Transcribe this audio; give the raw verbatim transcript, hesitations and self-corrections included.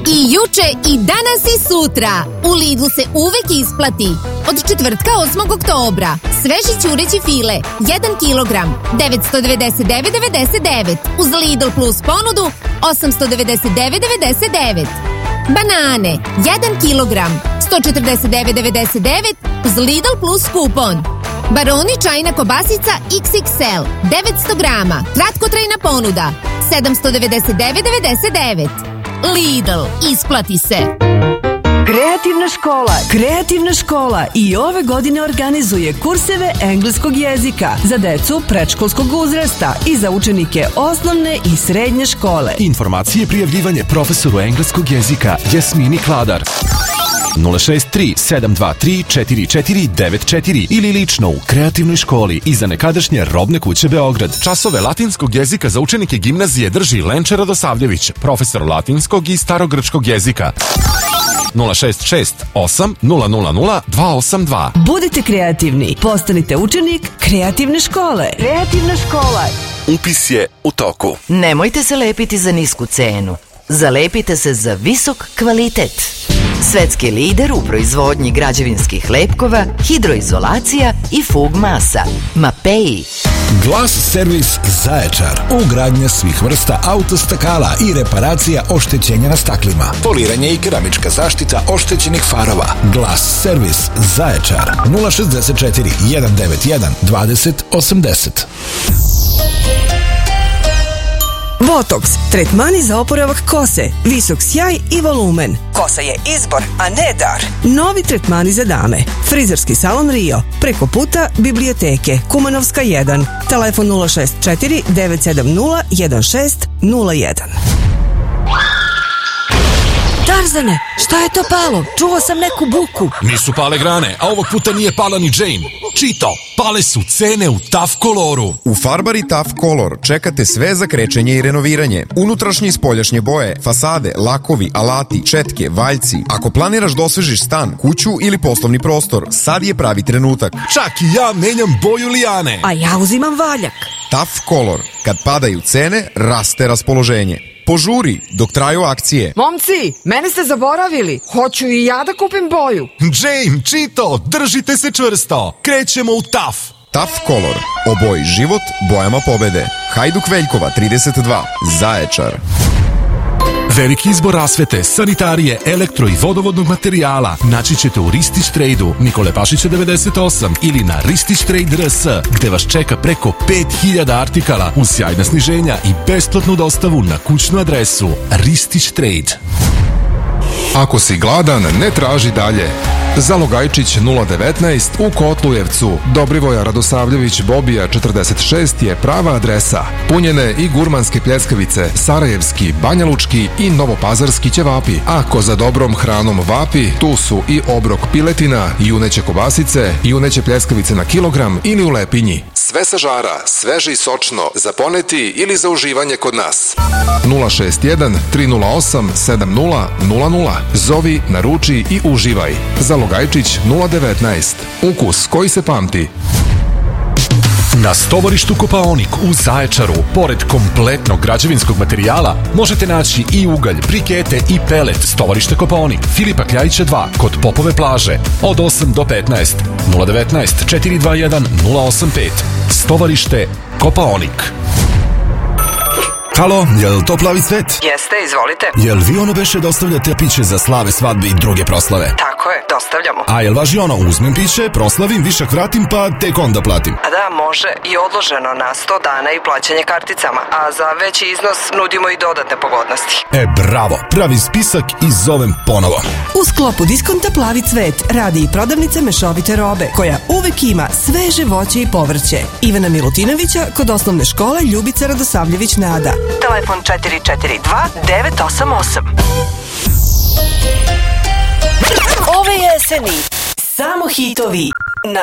I juče i danas i sutra. U Lidlu se uvek isplati. Od četvrtka osmog oktobra. Sveži ćureći file, jedan kilogram, devetsto devedeset devet devedeset devet. Uz Lidl plus ponudu, osamsto devedeset devet devedeset devet. Banane, jedan kilogram, sto četrdeset devet devedeset devet. Uz Lidl plus kupon. Baroni čajna kobasica iks iks el, devetsto grama, kratkotrajna ponuda, sedamsto devedeset devet devedeset devet. Lidl, isplati se. Kreativna škola. Kreativna škola i ove godine organizuje kurseve engleskog jezika za decu predškolskog uzrasta i za učenike osnovne i srednje škole. Informacije i prijavljivanje profesoru engleskog jezika Jasmini Kladar. nula šest tri sedam dva tri četiri četiri devet četiri ili lično u Kreativnoj školi iza nekadašnje Robne kuće Beograd. Časove latinskog jezika za učenike gimnazije drži Lenče Radosavljević, profesor latinskog i starogrčkog jezika. nula šest šest osam nula nula nula dva osam dva. Budite kreativni, postanite učenik Kreativne škole. Kreativna škola. Upis je u toku. Nemojte se lepiti za nisku cenu. Zalepite se za visok kvalitet. Svetski lider u proizvodnji građevinskih lepkova, hidroizolacija i fug masa. Mapei. Glas servis Zaječar. Ugradnja svih vrsta autostakala i reparacija oštećenja na staklima. Poliranje i keramička zaštita oštećenih farova. Glas servis Zaječar. nula šezdeset četiri jedan devet jedan dvadeset osamdeset. Botox, tretmani za oporavak kose, visok sjaj i volumen. Kosa je izbor, a ne dar. Novi tretmani za dame. Frizerski salon Rio, preko puta biblioteke, Kumanovska jedan. Telefon nula šest četiri devet sedam nula jedan šest nula jedan. Tarzane, šta je to palo? Čuo sam neku buku. Nisu pale grane, a ovog puta nije pala ni Jane. Čito, pale su cene u Tough Coloru. U Farbari Tough Color čekate sve za krečenje i renoviranje. Unutrašnje i spoljašnje boje, fasade, lakovi, alati, četke, valjci. Ako planiraš da osvežiš stan, kuću ili poslovni prostor, sad je pravi trenutak. Čak i ja menjam boju lijane. A ja uzimam valjak. Tough Color. Kad padaju cene, raste raspoloženje. Požuri, dok traju akcije. Momci, mene ste zaboravili. Hoću i ja da kupim boju. Jane, Čito, držite se čvrsto. Krećemo u Tough. Tough Color. Oboji život bojama pobede. Hajduk Veljkova trideset dva. Zaječar. Veliki izbor rasvete, sanitarije, elektro i vodovodnog materijala naći ćete u Ristić Trade-u Nikole Pašića devedeset osam ili na Ristić Trade R S, gde vas čeka preko pet hiljada artikala uz sjajna sniženja i besplatnu dostavu na kućnu adresu. Ristić Trade. Ako si gladan, ne traži dalje. Zalogajčić nula devetnaest u Kotlujevcu. Dobrivoja Radosavljević Bobija četrdeset šest je prava adresa. Punjene i gurmanske pljeskavice, sarajevski, banjalučki i novopazarski ćevapi. Ako za dobrom hranom vapi, tu su i obrok piletina, juneće kobasice, juneće pljeskavice na kilogram ili u lepinji. Sve sa žara, sveže i sočno, za poneti ili za uživanje kod nas. nula šest jedan tri nula osam sedam nula nula nula. Zovi, naruči i uživaj. Zalogajčić nula devetnaest. Ukus koji se pamti. Na stovarištu Kopaonik u Zaječaru, pored kompletnog građevinskog materijala, možete naći i ugalj, brikete i pelet. Stovarište Kopaonik, Filipa Kljajića dva, kod Popove plaže, od osam do petnaest, nula devetnaest četiri dva jedan nula osam pet. Stovarište Kopaonik. Halo, jel to Plavi cvet? Jeste, izvolite. Jel vi ono beše dostavljate piće za slave, svadbe i druge proslave? Tako je, dostavljamo. A jel važi ono, uzmem piće, proslavim, višak vratim, pa tek onda platim? A da, može i odloženo na sto dana i plaćanje karticama, a za veći iznos nudimo i dodatne pogodnosti. E, bravo, pravi spisak i zovem ponovo. U sklopu diskonta Plavi cvet radi i prodavnica mešovite robe, koja uvek ima sveže voće i povrće. Ivana Milutinovića kod osnovne škole Ljubica Radosavljević Nada. Telefon četiri četiri dva devet osam osam. Ove jeseni samo hitovi.